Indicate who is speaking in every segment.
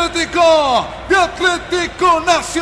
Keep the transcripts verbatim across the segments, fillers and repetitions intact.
Speaker 1: Atlético, de Atlético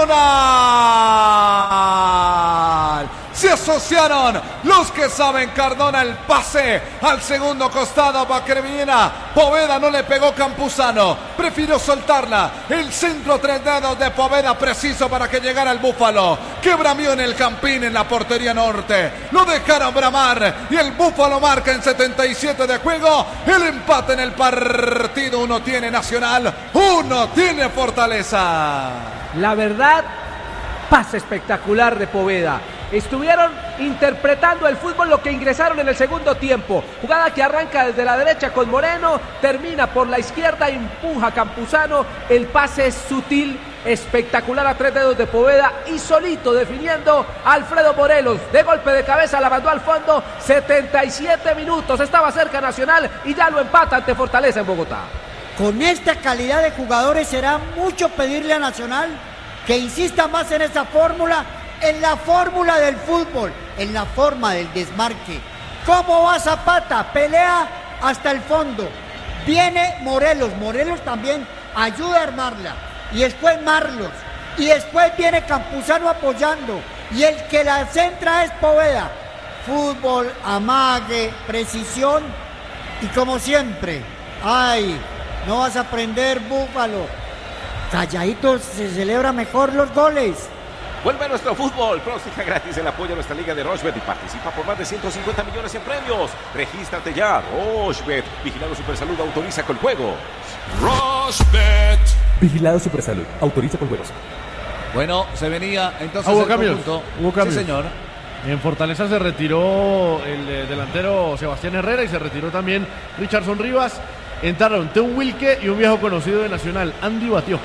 Speaker 1: Nacional. Se asociaron los que saben. Cardona, el pase al segundo costado para que viniera Poveda, no le pegó Campuzano, prefirió soltarla. El centro tres dedos de Poveda, preciso para que llegara el Búfalo, que bramió en el Campín, en la portería norte. Lo dejaron bramar y el Búfalo marca en setenta y siete de juego el empate en el partido. Uno tiene Nacional, uno tiene Fortaleza.
Speaker 2: La verdad, pase espectacular de Poveda. Estuvieron interpretando el fútbol lo que ingresaron en el segundo tiempo. Jugada que arranca desde la derecha con Moreno, termina por la izquierda, empuja a Campuzano. El pase es sutil, espectacular a tres dedos de Poveda y solito definiendo Alfredo Morelos. De golpe de cabeza la mandó al fondo. setenta y siete minutos, estaba cerca Nacional y ya lo empata ante Fortaleza en Bogotá.
Speaker 3: Con esta calidad de jugadores será mucho pedirle a Nacional que insista más en esa fórmula, en la fórmula del fútbol, en la forma del desmarque. ¿Cómo va Zapata? Pelea hasta el fondo. Viene Morelos, Morelos también ayuda a armarla. Y después Marlos. Y después viene Campuzano apoyando. Y el que la centra es Poveda. Fútbol, amague, precisión. Y como siempre, ay, no vas a aprender, Búfalo. Calladitos se celebra mejor los goles.
Speaker 4: Vuelve a nuestro fútbol, Próxima gratis el apoyo a nuestra liga de Rochebet y participa por más de ciento cincuenta millones en premios. Regístrate ya, Rochebet, Vigilado Supersalud, autoriza con juegos.
Speaker 5: Rochebet. Vigilado Supersalud, autoriza con juegos.
Speaker 1: Bueno, se venía entonces
Speaker 6: ¿Hubo
Speaker 1: el
Speaker 6: cambios?
Speaker 1: conjunto.
Speaker 6: ¿Hubo cambios?
Speaker 1: Sí, señor.
Speaker 6: En Fortaleza se retiró el eh, delantero Sebastián Herrera y se retiró también Richardson Rivas. Entraron Teo Wilke y un viejo conocido de Nacional, Andy Batioja.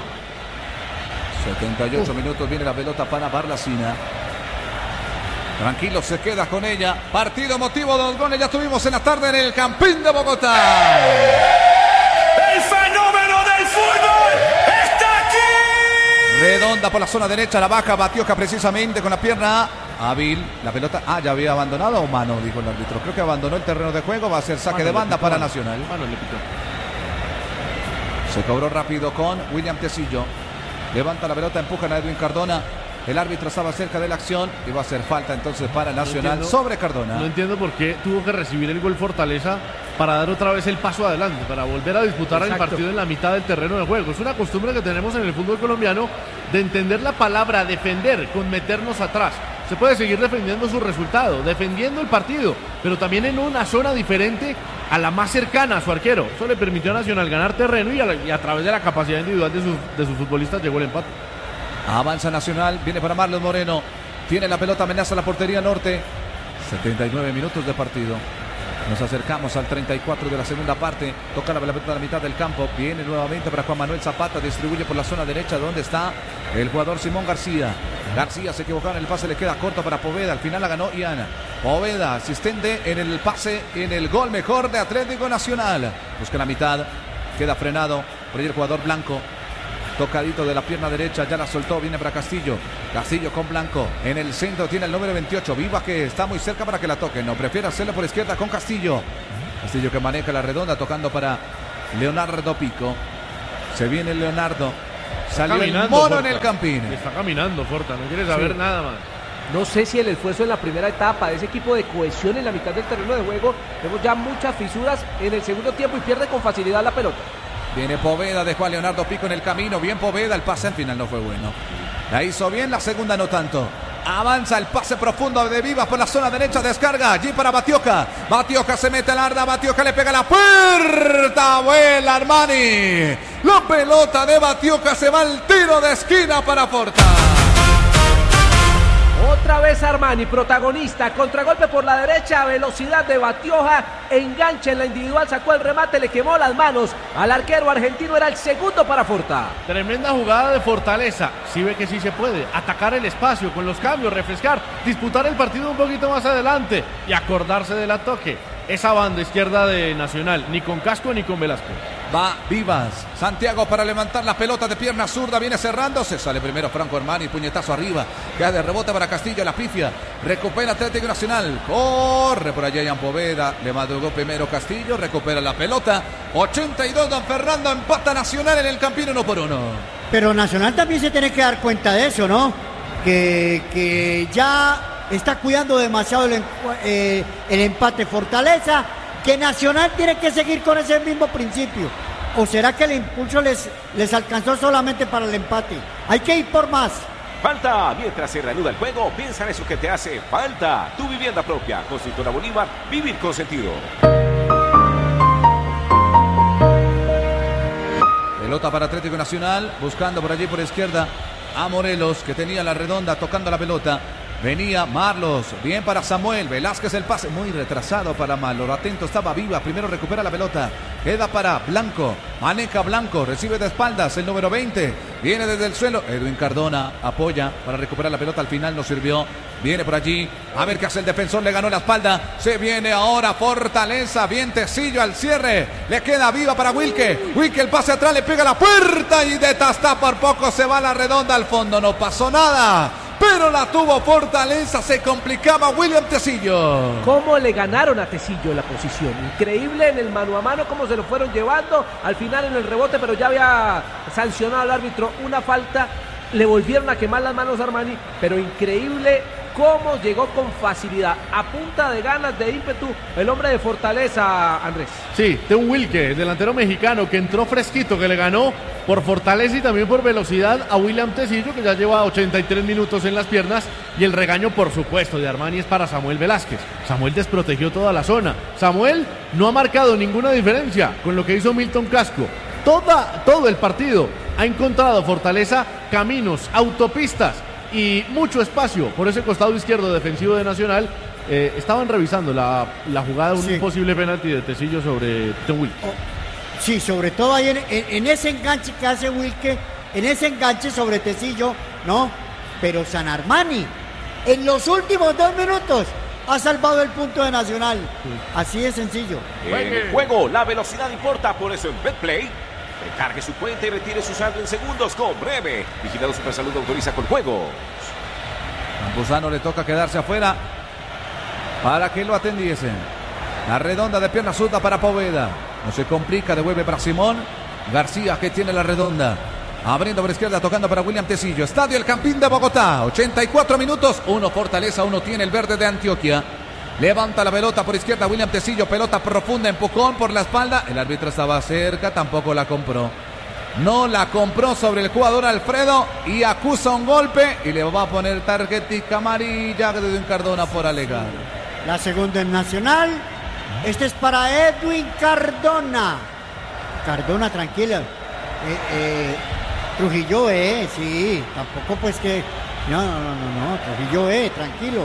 Speaker 1: setenta y ocho uh. minutos, viene la pelota para Barlacina. Tranquilo, se queda con ella. Partido motivo de dos goles, ya tuvimos en la tarde en el Campín de Bogotá.
Speaker 5: ¡El fenómeno del fútbol está aquí!
Speaker 1: Redonda por la zona derecha, la baja Batioja precisamente con la pierna hábil. La pelota, ah, ya había abandonado o mano, dijo el árbitro. Creo que abandonó el terreno de juego, va a ser saque mano de banda para mano. Nacional.
Speaker 6: Mano le pitó.
Speaker 1: Se cobró rápido con William Tecillo. Levanta la pelota, empujan a Edwin Cardona. El árbitro estaba cerca de la acción y va a hacer falta entonces para Nacional no sobre Cardona.
Speaker 6: No entiendo por qué tuvo que recibir el gol Fortaleza para dar otra vez el paso adelante, para volver a disputar Exacto. el partido en la mitad del terreno de juego. Es una costumbre que tenemos en el fútbol colombiano de entender la palabra defender con meternos atrás. Se puede seguir defendiendo su resultado, defendiendo el partido, pero también en una zona diferente a la más cercana a su arquero. Eso le permitió a Nacional ganar terreno y a, la, y a través de la capacidad individual de sus, de sus futbolistas llegó el empate.
Speaker 1: Avanza Nacional, viene para Marlos Moreno, tiene la pelota, amenaza la portería norte. setenta y nueve minutos de partido. Nos acercamos al treinta y cuatro de la segunda parte. Toca la pelota a la mitad del campo. Viene nuevamente para Juan Manuel Zapata. Distribuye por la zona derecha donde está el jugador Simón García. García se equivocó en el pase, le queda corto para Poveda. Al final la ganó Iana. Poveda, asistente en el pase, en el gol mejor de Atlético Nacional. Busca la mitad, queda frenado por ahí el jugador Blanco. Tocadito de la pierna derecha, ya la soltó, viene para Castillo. Castillo con Blanco, en el centro tiene el número veintiocho, Viva que está muy cerca para que la toque, no, prefiere hacerlo por izquierda con Castillo. Castillo que maneja la redonda, tocando para Leonardo Pico. Se viene Leonardo, salió el mono Forta. En el Campín.
Speaker 6: Está caminando Forta, no quiere saber sí. nada más.
Speaker 2: No sé si el esfuerzo en la primera etapa de ese equipo de cohesión en la mitad del terreno de juego, vemos ya muchas fisuras en el segundo tiempo y pierde con facilidad la pelota.
Speaker 1: Viene Poveda, dejó a Leonardo Pico en el camino. Bien Poveda, el pase al final no fue bueno. La hizo bien, la segunda no tanto. Avanza el pase profundo de Vivas por la zona derecha. Descarga allí para Batioja. Batioja se mete al arda. Batioja le pega la puerta. Vuela Armani. La pelota de Batioja se va al tiro de esquina para Forta.
Speaker 2: Otra vez Armani, protagonista, contragolpe por la derecha, velocidad de Batioja, enganche en la individual, sacó el remate, le quemó las manos al arquero argentino, era el segundo para Forta.
Speaker 6: Tremenda jugada de Fortaleza, sí ve que sí se puede, atacar el espacio con los cambios, refrescar, disputar el partido un poquito más adelante y acordarse del ataque. Esa banda izquierda de Nacional, ni con Casco ni con Velasco.
Speaker 1: Va Vivas, Santiago para levantar la pelota de pierna zurda, viene cerrando, se sale primero Franco Armani, puñetazo arriba, queda de rebote para Castillo, la pifia, recupera Atlético Nacional, corre por allá Ian Poveda, le madrugó primero Castillo, recupera la pelota, ochenta y dos don Fernando, empata Nacional en el Campín uno por uno.
Speaker 3: Pero Nacional también se tiene que dar cuenta de eso, ¿no? Que, que ya está cuidando demasiado el, eh, el empate Fortaleza, que Nacional tiene que seguir con ese mismo principio. ¿O será que el impulso les, les alcanzó solamente para el empate? Hay que ir por más.
Speaker 4: Falta, mientras se reanuda el juego, piensa en eso que te hace falta. Tu vivienda propia, Constructora Bolívar, vivir con sentido.
Speaker 1: Pelota para Atlético Nacional, buscando por allí por izquierda a Morelos, que tenía la redonda tocando la pelota. Venía Marlos, bien para Samuel, Velázquez el pase, muy retrasado para Marlos, atento estaba Viva, primero recupera la pelota, queda para Blanco, maneja Blanco, recibe de espaldas el número veinte, viene desde el suelo, Edwin Cardona apoya para recuperar la pelota, al final no sirvió, viene por allí, a ver qué hace el defensor, le ganó la espalda, se viene ahora Fortaleza, bien Tecillo al cierre, le queda Viva para Wilke, Wilke el pase atrás, le pega la puerta y de Tastá por poco se va la redonda al fondo, no pasó nada. Pero la tuvo Fortaleza, se complicaba William Tecillo.
Speaker 2: ¿Cómo le ganaron a Tecillo la posición? Increíble en el mano a mano, cómo se lo fueron llevando. Al final en el rebote, pero ya había sancionado al árbitro una falta. Le volvieron a quemar las manos a Armani, pero increíble cómo llegó con facilidad, a punta de ganas, de ímpetu, el hombre de Fortaleza, Andrés.
Speaker 6: Sí, de un Wilke, delantero mexicano que entró fresquito, que le ganó por fortaleza y también por velocidad a William Tecillo, que ya lleva ochenta y tres minutos en las piernas, y el regaño, por supuesto, de Armani es para Samuel Velázquez. Samuel desprotegió toda la zona. Samuel no ha marcado ninguna diferencia con lo que hizo Milton Casco. Toda, todo el partido ha encontrado Fortaleza caminos, autopistas y mucho espacio por ese costado izquierdo defensivo de Nacional. Eh, estaban revisando la, la jugada de un
Speaker 3: Sí.
Speaker 6: posible penalti de Tecillo sobre Tom Wilke.
Speaker 3: Oh, sí, sobre todo ahí en, en, en ese enganche que hace Wilke, en ese enganche sobre Tecillo, ¿no? Pero San Armani, en los últimos dos minutos, ha salvado el punto de Nacional. Así de sencillo.
Speaker 4: En el juego, la velocidad importa, por eso en Betplay, recargue su cuenta y retire su saldo en segundos con Breve. Vigilado Supersalud autoriza con juego.
Speaker 1: Campuzano le toca quedarse afuera para que lo atendiesen. La redonda de pierna zurda para Poveda. No se complica, devuelve para Simón. García, que tiene la redonda. Abriendo por izquierda, tocando para William Tecillo. Estadio El Campín de Bogotá. ochenta y cuatro minutos. Uno Fortaleza, uno tiene el verde de Antioquia. Levanta la pelota por izquierda William Tecillo. Pelota profunda, empujón por la espalda. El árbitro estaba cerca, tampoco la compró. No la compró sobre el jugador Alfredo y acusa un golpe y le va a poner tarjetica amarilla de Edwin Cardona por alegar.
Speaker 3: La segunda en Nacional. Este es para Edwin Cardona. Cardona, tranquila. Eh, eh, Trujillo, eh, sí. Tampoco pues que... No, no, no, no, no. Trujillo, eh, tranquilo.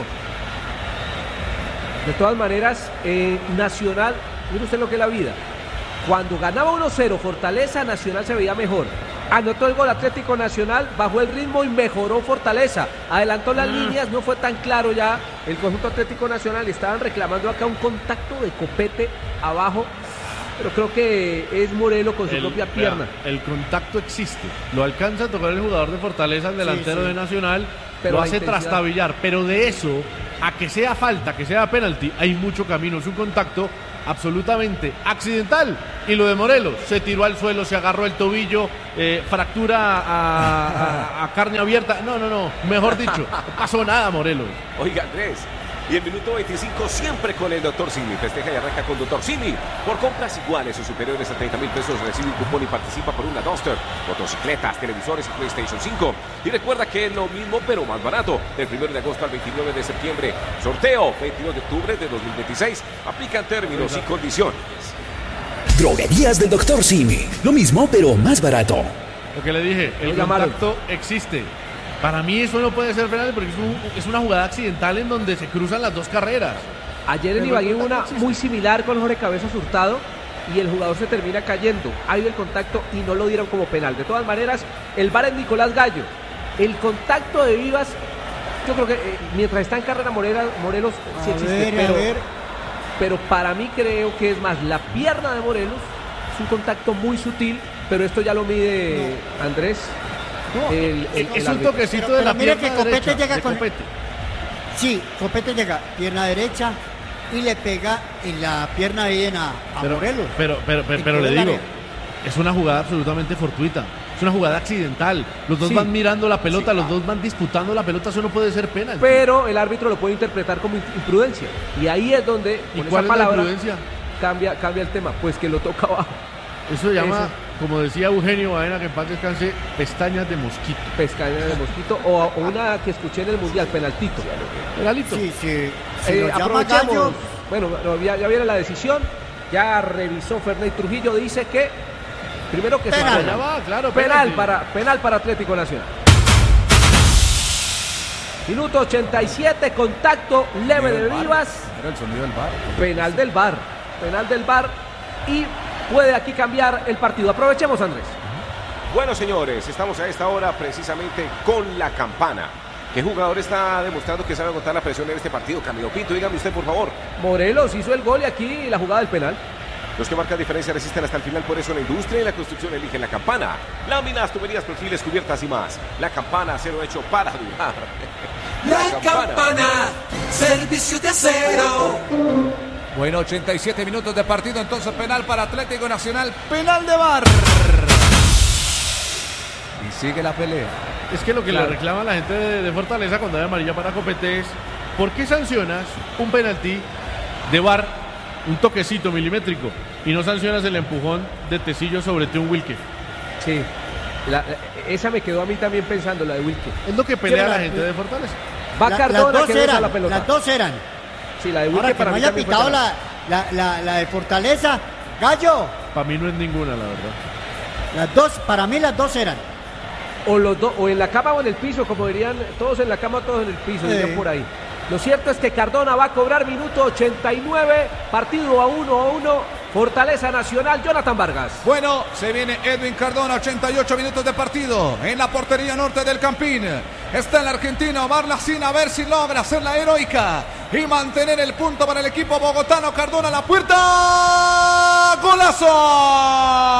Speaker 2: De todas maneras, eh, Nacional, mire usted lo que es la vida. Cuando ganaba uno cero Fortaleza, Nacional se veía mejor. Anotó el gol Atlético Nacional, bajó el ritmo y mejoró Fortaleza. Adelantó las líneas, no fue tan claro ya el conjunto Atlético Nacional. Estaban reclamando acá un contacto de copete abajo, pero creo que es Morelos con su
Speaker 6: El-
Speaker 2: propia
Speaker 6: vea,
Speaker 2: pierna.
Speaker 6: el contacto existe. Lo alcanza a tocar el jugador de Fortaleza, el delantero
Speaker 3: sí.
Speaker 6: de Nacional.
Speaker 2: Pero
Speaker 6: lo
Speaker 2: la
Speaker 6: hace
Speaker 2: intensidad.
Speaker 6: trastabillar. Pero de eso a que sea falta, que sea penalti, hay mucho camino. Es un contacto absolutamente accidental. Y lo de Morelos, se tiró al suelo, se agarró el tobillo, eh, fractura a, a- a carne abierta. No, no, no. Mejor dicho, no pasó nada, Morelos.
Speaker 4: Oiga, Andrés. Y el minuto veinticinco siempre con el doctor Simi. Festeja y arranca con doctor Simi. Por compras iguales o superiores a treinta mil pesos recibe un cupón y participa por una Duster, motocicletas, televisores y PlayStation cinco. Y recuerda que es lo mismo pero más barato. Del primero de agosto al veintinueve de septiembre. Sorteo veintidós de octubre de dos mil veintiséis. Aplican términos y condiciones.
Speaker 7: Droguerías del doctor Simi. Lo mismo, pero más barato.
Speaker 6: Lo que le dije, el
Speaker 2: Lo llamaron.
Speaker 6: contacto existe. Para mí eso no puede ser penal porque es, un- es una jugada accidental en donde se cruzan las dos carreras.
Speaker 2: Ayer en
Speaker 6: Pero
Speaker 2: Ibagué
Speaker 6: el
Speaker 2: hubo una
Speaker 6: contacto existe.
Speaker 2: muy similar con Jorge Cabezas Hurtado y el jugador se termina cayendo. Ha habido el contacto y no lo dieron como penal. De todas maneras, el V A R es Nicolás Gallo. El contacto de Vivas, yo creo que eh, mientras está en carrera Morera- Morelos sí
Speaker 3: A
Speaker 2: existe,
Speaker 3: ver, a
Speaker 2: pero,
Speaker 3: ver.
Speaker 2: pero para mí creo que es más la pierna de Morelos, un contacto muy sutil, pero esto ya lo mide no. Andrés.
Speaker 6: No,
Speaker 2: el, el,
Speaker 6: es
Speaker 2: el
Speaker 6: un toquecito
Speaker 3: pero,
Speaker 6: de la
Speaker 3: pero mire
Speaker 6: pierna
Speaker 3: que Copete
Speaker 6: derecha,
Speaker 3: llega
Speaker 6: de
Speaker 3: con...
Speaker 6: Copete.
Speaker 3: Sí, Copete llega pierna derecha y le pega en la pierna bien a, a
Speaker 6: pero,
Speaker 3: Morelos.
Speaker 6: Pero, pero, pero, pero le digo, es una jugada absolutamente fortuita. Es una jugada accidental. Los dos sí. van mirando la pelota, sí, los dos van disputando la pelota. Eso no puede ser penal.
Speaker 2: Pero el árbitro lo puede interpretar como imprudencia. Y ahí es donde, con
Speaker 6: ¿Y cuál
Speaker 2: esa
Speaker 6: es
Speaker 2: palabra,
Speaker 6: la imprudencia?
Speaker 2: Cambia, cambia el tema. Pues que lo toca abajo.
Speaker 6: Eso se llama,
Speaker 2: Eso.
Speaker 6: como decía Eugenio Baena, que en paz descanse, pestañas de mosquito.
Speaker 2: Pestañas de mosquito. O, o una que escuché en el Mundial, penaltito.
Speaker 6: Penalito.
Speaker 3: Sí, sí. Si
Speaker 2: Eh, aprovechamos.
Speaker 3: Gallo.
Speaker 2: Bueno, ya, ya viene la decisión. Ya revisó Ferney Trujillo. Dice que primero que
Speaker 3: penal.
Speaker 2: se
Speaker 6: Ya va, claro,
Speaker 2: penal
Speaker 6: penalti.
Speaker 2: para, penal para Atlético Nacional. Minuto ochenta y siete, contacto leve de Vivas.
Speaker 1: Era el sonido del V A R.
Speaker 2: Penal del V A R. Penal del V A R. Y puede aquí cambiar el partido. Aprovechemos, Andrés.
Speaker 4: Bueno, señores, estamos a esta hora precisamente con la campana. ¿Qué jugador está demostrando que sabe aguantar la presión en este partido? Camilo Pinto, dígame usted, por favor.
Speaker 2: Morelos hizo el gol y aquí la jugada del penal.
Speaker 4: Los que marcan diferencia resisten hasta el final, por eso la industria y la construcción eligen la campana. Láminas, tuberías, perfiles, cubiertas y más. La campana, acero hecho para durar.
Speaker 8: La, la campana. campana, servicio de acero.
Speaker 1: Bueno, ochenta y siete minutos de partido, entonces penal para Atlético Nacional, penal de V A R. Y sigue la pelea.
Speaker 6: Es que lo que
Speaker 2: claro.
Speaker 6: le reclama la gente de, de Fortaleza cuando hay amarilla para Copete es: ¿por qué sancionas un penalti de V A R, un toquecito milimétrico, y no sancionas el empujón de Tecillo sobre Teun Wilke?
Speaker 2: Sí, la, esa me quedó a mí también pensando, la de Wilke.
Speaker 6: Es lo que pelea
Speaker 3: Sí,
Speaker 6: la,
Speaker 3: la
Speaker 6: gente de Fortaleza.
Speaker 2: Va
Speaker 3: La,
Speaker 2: Cardona,
Speaker 3: las dos
Speaker 2: que besa
Speaker 3: eran,
Speaker 2: la pelota.
Speaker 3: las dos eran.
Speaker 2: Sí, la de Wilke
Speaker 3: Ahora que
Speaker 2: para
Speaker 3: no
Speaker 2: mí
Speaker 3: haya
Speaker 2: también fue
Speaker 3: pitado
Speaker 2: penal.
Speaker 3: la, la, la, la de Fortaleza, Gallo.
Speaker 6: Para mí no es ninguna, la verdad.
Speaker 3: Las dos, para mí las dos eran.
Speaker 2: O los dos, o en la cama o en el piso, como dirían, todos en la cama, todos en el piso,
Speaker 3: Sí.
Speaker 2: dirían por ahí. Lo cierto es que Cardona va a cobrar minuto ochenta y nueve, partido a uno a uno, Fortaleza Nacional, Jonathan Vargas.
Speaker 1: Bueno, se viene Edwin Cardona, ochenta y ocho minutos de partido en la portería norte del Campín. Está el argentino Omar Lacina, a ver si logra hacer la heroica y mantener el punto para el equipo bogotano. Cardona a la puerta, ¡golazo!